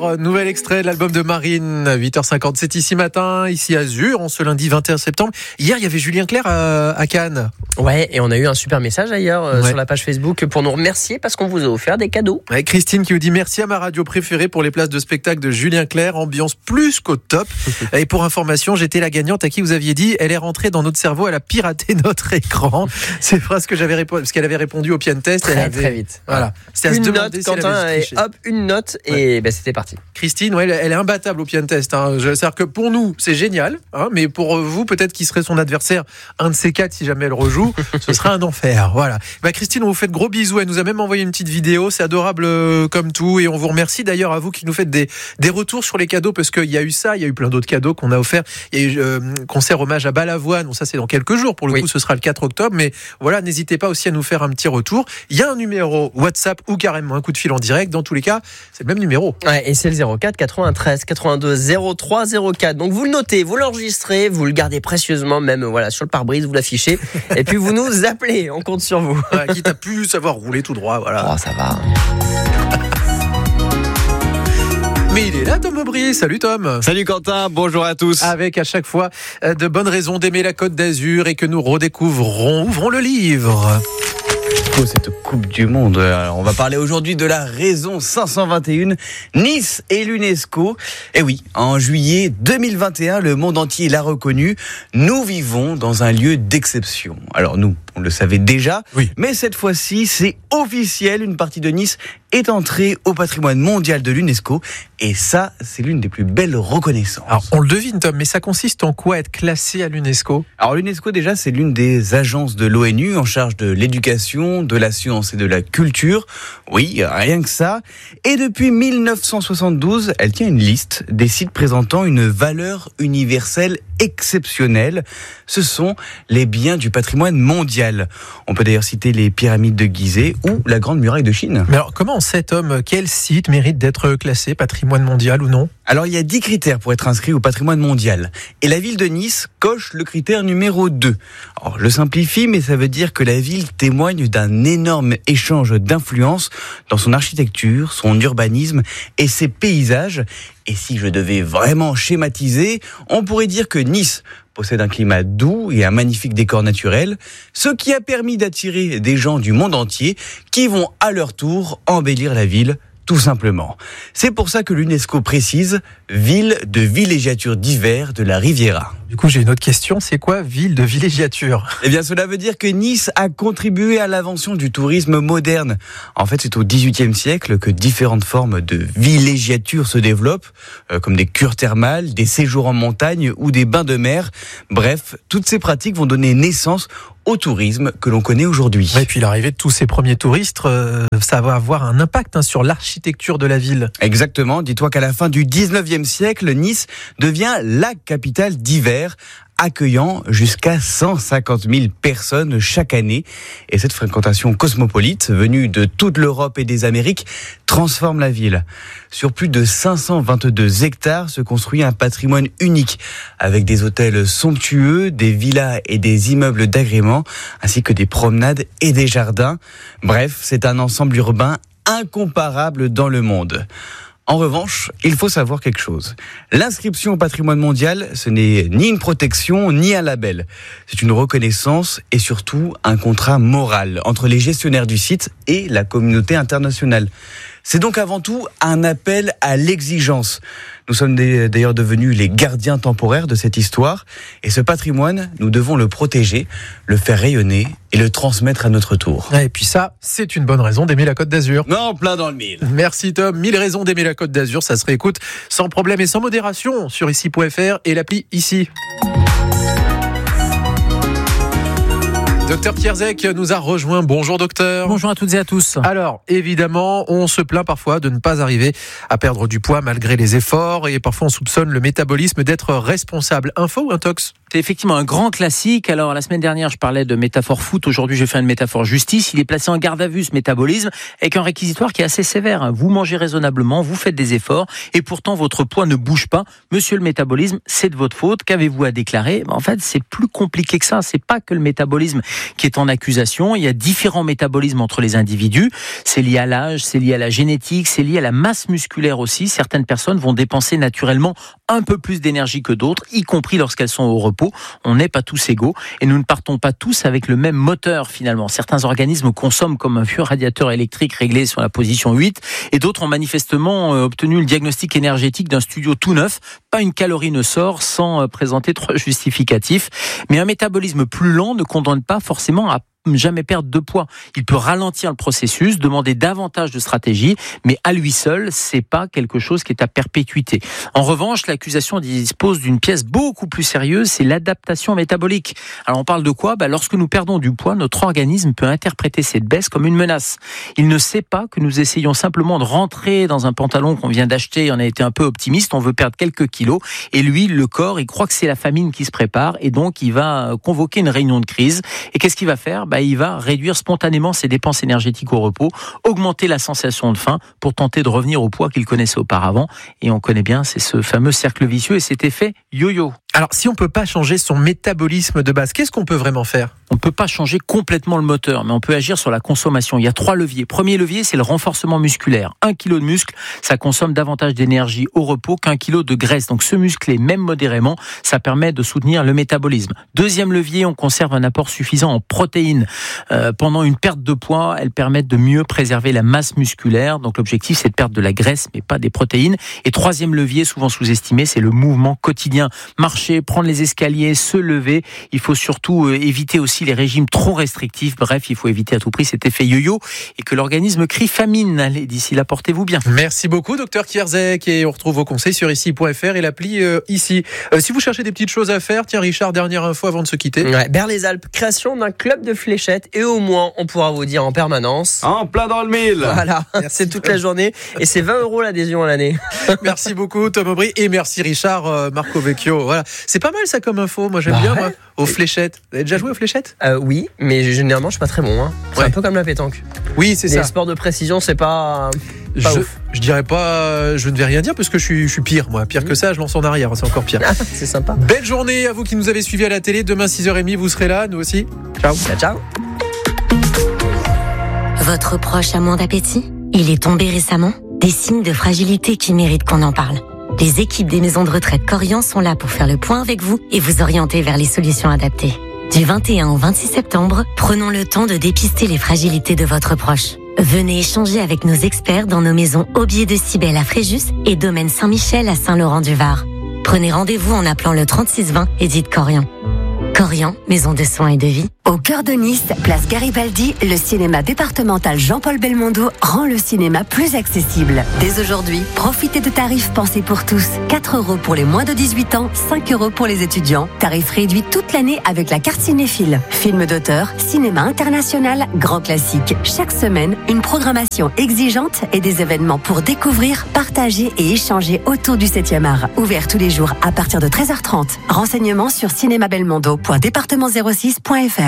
Azur, nouvel extrait de l'album de Marine, 8h50, c'est ici matin, ici Azur, en ce lundi 21 septembre. Hier, il y avait Julien Clerc à Cannes. Ouais, et on a eu un super message d'ailleurs sur la page Facebook pour nous remercier parce qu'on vous a offert des cadeaux. Ouais, Christine qui vous dit merci à ma radio préférée pour les places de spectacle de Julien Clerc, ambiance plus qu'au top. Et pour information, j'étais la gagnante à qui vous aviez dit elle est rentrée dans notre cerveau, elle a piraté notre écran. C'est phrase que j'avais répondu parce qu'elle avait répondu au piano test. Très vite. Voilà. C'était à se demander si elle avait triché. Hop, une note et c'était parti. Christine, ouais, elle est imbattable au piano test. C'est-à-dire que pour nous, c'est génial, mais pour vous, peut-être qu'il serait son adversaire, un de ces quatre, si jamais elle rejoue, ce serait un enfer. Voilà. Christine, on vous fait de gros bisous. Elle nous a même envoyé une petite vidéo. C'est adorable comme tout. Et on vous remercie d'ailleurs à vous qui nous faites des retours sur les cadeaux parce qu'il y a eu ça, il y a eu plein d'autres cadeaux qu'on a offerts. Il y a eu concert hommage à Balavoine. Bon, ça, c'est dans quelques jours. Pour le coup, ce sera le 4 octobre. Mais voilà, n'hésitez pas aussi à nous faire un petit retour. Il y a un numéro WhatsApp ou carrément un coup de fil en direct. Dans tous les cas, c'est le même numéro. Ouais, et c'est le 04 93 82 03 04. Donc vous le notez, vous l'enregistrez, vous le gardez précieusement, même sur le pare-brise, vous l'affichez. Et puis vous nous appelez, on compte sur vous. Ouais, quitte à plus savoir rouler tout droit, voilà. Oh, ça va. Mais il est là, Tom Aubry. Salut Tom. Salut Quentin, bonjour à tous. Avec à chaque fois de bonnes raisons d'aimer la Côte d'Azur et que nous redécouvrons. Ouvrons le livre. Cette Coupe du Monde. Alors, on va parler aujourd'hui de la raison 521, Nice et l'UNESCO. Et oui, en juillet 2021, le monde entier l'a reconnu. Nous vivons dans un lieu d'exception. Alors nous, on le savait déjà, mais cette fois-ci, c'est officiel. Une partie de Nice est entrée au patrimoine mondial de l'UNESCO. Et ça, c'est l'une des plus belles reconnaissances. Alors, on le devine, Tom, mais ça consiste en quoi être classé à l'UNESCO ? Alors, l'UNESCO, déjà, c'est l'une des agences de l'ONU en charge de l'éducation, de la science et de la culture. Oui, rien que ça. Et depuis 1972, elle tient une liste des sites présentant une valeur universelle exceptionnelle. Ce sont les biens du patrimoine mondial. On peut d'ailleurs citer les pyramides de Gizeh ou la Grande Muraille de Chine. Mais alors, comment on sait, Tom, quel site mérite d'être classé patrimoine mondial ou non ? Alors, il y a 10 critères pour être inscrit au patrimoine mondial. Et la ville de Nice coche le critère numéro 2. Alors, je simplifie, mais ça veut dire que la ville témoigne d'un énorme échange d'influence dans son architecture, son urbanisme et ses paysages. Et si je devais vraiment schématiser, on pourrait dire que Nice possède un climat doux et un magnifique décor naturel, ce qui a permis d'attirer des gens du monde entier qui vont à leur tour embellir la ville, tout simplement. C'est pour ça que l'UNESCO précise ville de villégiature d'hiver de la Riviera. Du coup, j'ai une autre question. C'est quoi ville de villégiature ? Eh bien, cela veut dire que Nice a contribué à l'invention du tourisme moderne. En fait, c'est au XVIIIe siècle que différentes formes de villégiature se développent, comme des cures thermales, des séjours en montagne ou des bains de mer. Bref, toutes ces pratiques vont donner naissance au tourisme que l'on connaît aujourd'hui. Et puis l'arrivée de tous ces premiers touristes, ça va avoir un impact sur l'architecture de la ville. Exactement. Dis-toi qu'à la fin du 19e siècle, Nice devient la capitale d'hiver, accueillant jusqu'à 150 000 personnes chaque année. Et cette fréquentation cosmopolite, venue de toute l'Europe et des Amériques, transforme la ville. Sur plus de 522 hectares se construit un patrimoine unique, avec des hôtels somptueux, des villas et des immeubles d'agrément, ainsi que des promenades et des jardins. Bref, c'est un ensemble urbain incomparable dans le monde. En revanche, il faut savoir quelque chose. L'inscription au patrimoine mondial, ce n'est ni une protection, ni un label. C'est une reconnaissance et surtout un contrat moral entre les gestionnaires du site et la communauté internationale. C'est donc avant tout un appel à l'exigence. Nous sommes d'ailleurs devenus les gardiens temporaires de cette histoire. Et ce patrimoine, nous devons le protéger, le faire rayonner et le transmettre à notre tour. Et puis ça, c'est une bonne raison d'aimer la Côte d'Azur. Non, plein dans le mille. Merci Tom, 1000 raisons d'aimer la Côte d'Azur. Ça se réécoute sans problème et sans modération sur ici.fr et l'appli Ici. Docteur Pierre Zec nous a rejoint. Bonjour docteur. Bonjour à toutes et à tous. Alors, évidemment, on se plaint parfois de ne pas arriver à perdre du poids malgré les efforts et parfois on soupçonne le métabolisme d'être responsable. Info ou intox ? C'est effectivement un grand classique. Alors, la semaine dernière, je parlais de métaphore foot. Aujourd'hui, je fais une métaphore justice. Il est placé en garde à vue, ce métabolisme, avec un réquisitoire qui est assez sévère. Vous mangez raisonnablement, vous faites des efforts et pourtant votre poids ne bouge pas. Monsieur le métabolisme, c'est de votre faute. Qu'avez-vous à déclarer ? En fait, c'est plus compliqué que ça. C'est pas que le métabolisme qui est en accusation. Il y a différents métabolismes entre les individus. C'est lié à l'âge, c'est lié à la génétique, c'est lié à la masse musculaire aussi. Certaines personnes vont dépenser naturellement un peu plus d'énergie que d'autres, y compris lorsqu'elles sont au repos. On n'est pas tous égaux et nous ne partons pas tous avec le même moteur finalement. Certains organismes consomment comme un vieux radiateur électrique réglé sur la position 8 et d'autres ont manifestement obtenu le diagnostic énergétique d'un studio tout neuf. Pas une calorie ne sort sans présenter 3 justificatifs. Mais un métabolisme plus lent ne condamne pas forcément à jamais perdre de poids. Il peut ralentir le processus, demander davantage de stratégie, mais à lui seul, c'est pas quelque chose qui est à perpétuité. En revanche, l'accusation dispose d'une pièce beaucoup plus sérieuse, c'est l'adaptation métabolique. Alors on parle de quoi ? Lorsque nous perdons du poids, notre organisme peut interpréter cette baisse comme une menace. Il ne sait pas que nous essayons simplement de rentrer dans un pantalon qu'on vient d'acheter, on a été un peu optimiste, on veut perdre quelques kilos, et lui, le corps, il croit que c'est la famine qui se prépare, et donc il va convoquer une réunion de crise. Et qu'est-ce qu'il va faire ? Il va réduire spontanément ses dépenses énergétiques au repos, augmenter la sensation de faim pour tenter de revenir au poids qu'il connaissait auparavant. Et on connaît bien, c'est ce fameux cercle vicieux et cet effet yo-yo. Alors, si on ne peut pas changer son métabolisme de base, qu'est-ce qu'on peut vraiment faire ? On ne peut pas changer complètement le moteur, mais on peut agir sur la consommation. Il y a 3 leviers. Premier levier, c'est le renforcement musculaire. 1 kg de muscle, ça consomme davantage d'énergie au repos qu'1 kg de graisse. Donc, se muscler, même modérément, ça permet de soutenir le métabolisme. Deuxième levier, on conserve un apport suffisant en protéines. Pendant une perte de poids, elles permettent de mieux préserver la masse musculaire. Donc, l'objectif, c'est de perdre de la graisse, mais pas des protéines. Et troisième levier, souvent sous-estimé, c'est le mouvement quotidien. Marcher, prendre les escaliers, se lever. Il faut surtout éviter aussi les régimes trop restrictifs. Bref, il faut éviter à tout prix cet effet yo-yo et que l'organisme crie famine. Allez, d'ici là, portez-vous bien. Merci beaucoup, Dr Kierzek. Et on retrouve vos conseils sur ici.fr et l'appli ici. Si vous cherchez des petites choses à faire, tiens, Richard, dernière info avant de se quitter. Ouais, Berre-les-Alpes, création d'un club de fléchettes et au moins, on pourra vous dire en permanence. En plein dans le mille. Voilà, c'est toute la journée et c'est 20 € l'adhésion à l'année. Merci beaucoup, Tom Aubry. Et merci, Richard Marco Vecchio. Voilà. C'est pas mal ça comme info. Moi, j'aime bien, moi, aux fléchettes. Vous avez déjà joué aux fléchettes ? Oui, mais généralement, je suis pas très bon. C'est un peu comme la pétanque. Oui, c'est ça. Les sports de précision, c'est pas ouf. Je dirais pas, je ne vais rien dire parce que je suis pire, moi. Pire que ça, je lance en arrière, c'est encore pire. C'est sympa. Belle journée à vous qui nous avez suivis à la télé. Demain 6h30, vous serez là, nous aussi. Ciao. Ciao. Votre proche a moins d'appétit ? Il est tombé récemment ? Des signes de fragilité qui méritent qu'on en parle. Les équipes des maisons de retraite Corian sont là pour faire le point avec vous et vous orienter vers les solutions adaptées. Du 21 au 26 septembre, prenons le temps de dépister les fragilités de votre proche. Venez échanger avec nos experts dans nos maisons Aubier de Cybèle à Fréjus et Domaine Saint-Michel à Saint-Laurent-du-Var. Prenez rendez-vous en appelant le 3620 et dites Corian. Corian, maison de soins et de vie. Au cœur de Nice, place Garibaldi, le cinéma départemental Jean-Paul Belmondo rend le cinéma plus accessible. Dès aujourd'hui, profitez de tarifs pensés pour tous. 4 € pour les moins de 18 ans, 5 € pour les étudiants. Tarifs réduits toute l'année avec la carte cinéphile. Films d'auteur, cinéma international, grand classique. Chaque semaine, une programmation exigeante et des événements pour découvrir, partager et échanger autour du 7e art. Ouvert tous les jours à partir de 13h30. Renseignements sur cinémabelmondo.département06.fr.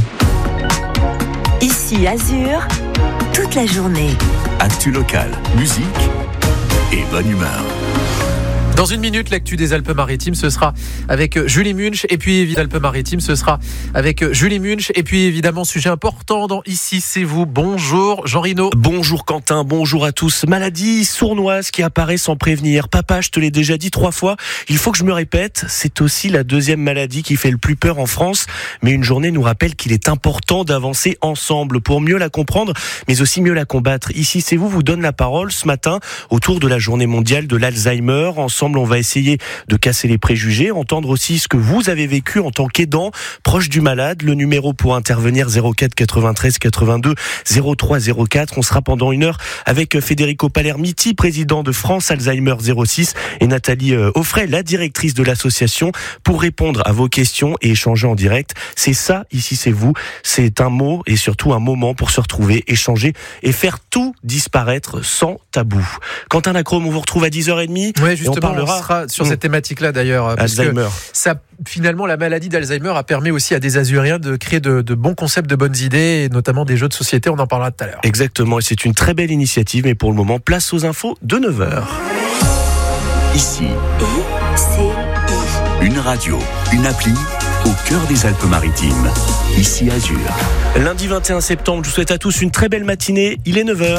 Ici Azur, toute la journée. Actu locale, musique et bonne humeur. Dans une minute, l'actu des Alpes-Maritimes, ce sera avec Julie Munch. Et puis, évidemment, Alpes-Maritimes, ce sera avec Julie Munch. Et puis, évidemment, sujet important dans Ici, c'est vous. Bonjour, Jean Rino. Bonjour Quentin, bonjour à tous. Maladie sournoise qui apparaît sans prévenir. Papa, je te l'ai déjà dit 3 fois. Il faut que je me répète. C'est aussi la 2e maladie qui fait le plus peur en France. Mais une journée nous rappelle qu'il est important d'avancer ensemble pour mieux la comprendre, mais aussi mieux la combattre. Ici, c'est vous donne la parole ce matin autour de la journée mondiale de l'Alzheimer. Ensemble, on va essayer de casser les préjugés, entendre aussi ce que vous avez vécu en tant qu'aidant, proche du malade. Le numéro pour intervenir 04 93 82 03 04. On sera pendant 1 heure avec Federico Palermiti, président de France Alzheimer 06, et Nathalie Offray, la directrice de l'association, pour répondre à vos questions et échanger en direct. C'est ça, Ici c'est vous. C'est un mot et surtout un moment pour se retrouver, échanger et faire tout disparaître sans tabou. Quentin Lacrome, on vous retrouve à 10h30. Ouais, justement, on sera sur cette thématique-là d'ailleurs. Parce Alzheimer. Que ça, finalement, la maladie d'Alzheimer a permis aussi à des Azuriens de créer de bons concepts, de bonnes idées, et notamment des jeux de société. On en parlera tout à l'heure. Exactement, et c'est une très belle initiative. Mais pour le moment, place aux infos de 9h. Ici, une radio, une appli au cœur des Alpes-Maritimes, ici Azur. Lundi 21 septembre, je vous souhaite à tous une très belle matinée. Il est 9h.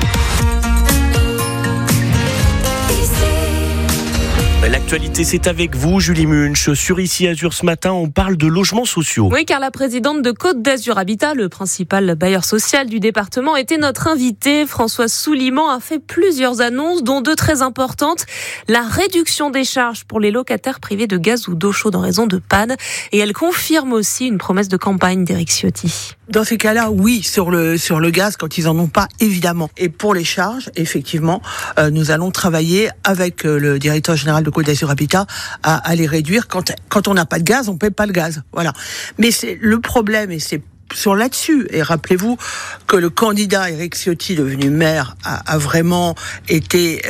L'actualité, c'est avec vous, Julie Munch. Sur Ici Azur ce matin, on parle de logements sociaux. Oui, car la présidente de Côte d'Azur Habitat, le principal bailleur social du département, était notre invitée. Françoise Souliman a fait plusieurs annonces, dont deux très importantes. La réduction des charges pour les locataires privés de gaz ou d'eau chaude en raison de panne. Et elle confirme aussi une promesse de campagne d'Éric Ciotti. Dans ces cas-là, oui, sur le gaz, quand ils en ont pas, évidemment. Et pour les charges, effectivement, nous allons travailler avec le directeur général de Côte d'Azur Habitat à les réduire. Quand on n'a pas de gaz, on paie pas le gaz. Voilà. Mais c'est le problème, et c'est sur là-dessus. Et rappelez-vous que le candidat Éric Ciotti, devenu maire, a vraiment été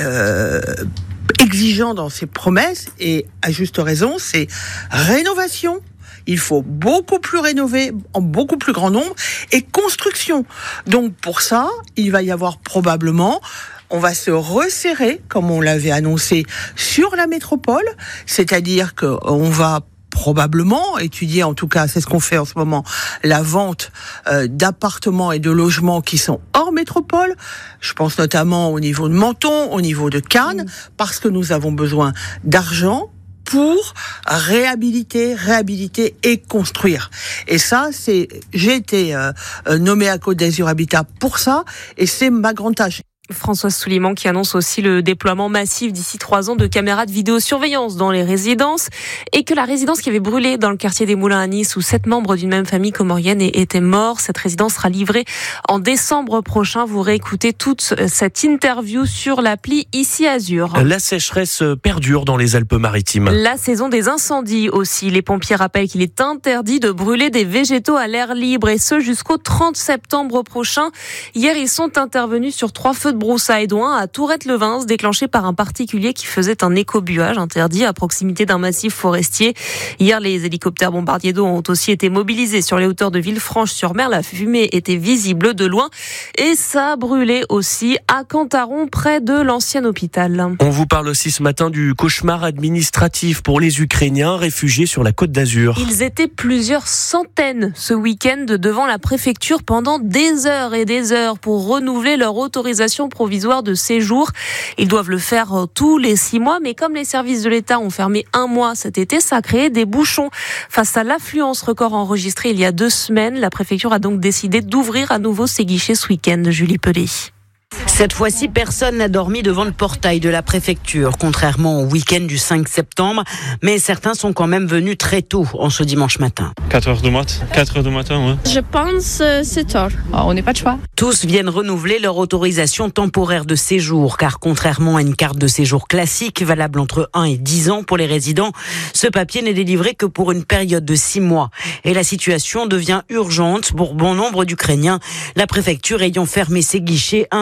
exigeant dans ses promesses, et à juste raison, c'est rénovation. Il faut beaucoup plus rénover, en beaucoup plus grand nombre, et construction. Donc pour ça, il va y avoir probablement... On va se resserrer, comme on l'avait annoncé, sur la métropole, c'est-à-dire qu'on va probablement étudier, en tout cas c'est ce qu'on fait en ce moment, la vente d'appartements et de logements qui sont hors métropole. Je pense notamment au niveau de Menton, au niveau de Cannes, parce que nous avons besoin d'argent pour réhabiliter et construire. Et ça, j'ai été nommée à Côte d'Azur Habitat pour ça, et c'est ma grande tâche. Françoise Souliman qui annonce aussi le déploiement massif d'ici 3 ans de caméras de vidéosurveillance dans les résidences, et que la résidence qui avait brûlé dans le quartier des Moulins à Nice, où 7 membres d'une même famille comorienne étaient morts, cette résidence sera livrée en décembre prochain. Vous réécoutez toute cette interview sur l'appli Ici Azur. La sécheresse perdure dans les Alpes-Maritimes. La saison des incendies aussi. Les pompiers rappellent qu'il est interdit de brûler des végétaux à l'air libre, et ce jusqu'au 30 septembre prochain. Hier, ils sont intervenus sur 3 feux de broussailles, dont un à Tourette-le-Vins, déclenché par un particulier qui faisait un écobuage interdit à proximité d'un massif forestier. Hier, les hélicoptères bombardiers d'eau ont aussi été mobilisés sur les hauteurs de Villefranche-sur-Mer. La fumée était visible de loin, et ça a brûlé aussi à Cantaron, près de l'ancien hôpital. On vous parle aussi ce matin du cauchemar administratif pour les Ukrainiens réfugiés sur la Côte d'Azur. Ils étaient plusieurs centaines ce week-end devant la préfecture pendant des heures et des heures pour renouveler leur autorisation provisoire de séjour. Ils doivent le faire tous les 6 mois, mais comme les services de l'État ont fermé 1 mois cet été, ça a créé des bouchons. Face à l'affluence record enregistrée il y a 2 semaines, la préfecture a donc décidé d'ouvrir à nouveau ses guichets ce week-end. Julie Pelé. Cette fois-ci, personne n'a dormi devant le portail de la préfecture, contrairement au week-end du 5 septembre. Mais certains sont quand même venus très tôt en ce dimanche matin. 4h du matin, ouais. Je pense 7h. On n'est pas de choix. Tous viennent renouveler leur autorisation temporaire de séjour, car contrairement à une carte de séjour classique, valable entre 1 et 10 ans pour les résidents, ce papier n'est délivré que pour une période de 6 mois. Et la situation devient urgente pour bon nombre d'Ukrainiens, la préfecture ayant fermé ses guichets